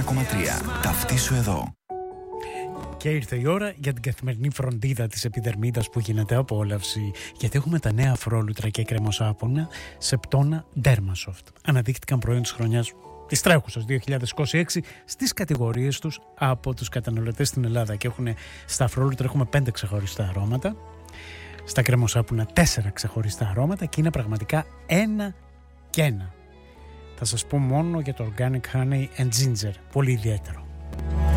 Ταυτίσου εδώ. Και ήρθε η ώρα για την καθημερινή φροντίδα της επιδερμίδας που γίνεται απόλαυση, γιατί έχουμε τα νέα αφρόλουτρα και κρεμοσάπονα Septona Dermasoft. Αναδείχτηκαν προϊόν της χρονιάς της τρέχουσας 2026 στις κατηγορίες τους από τους καταναλωτές στην Ελλάδα και στα αφρόλουτρα έχουμε 5 ξεχωριστά αρώματα, στα κρεμοσάπονα 4 ξεχωριστά αρώματα και είναι πραγματικά ένα και ένα. Θα σας πω μόνο για το Organic Honey and Ginger, πολύ ιδιαίτερο.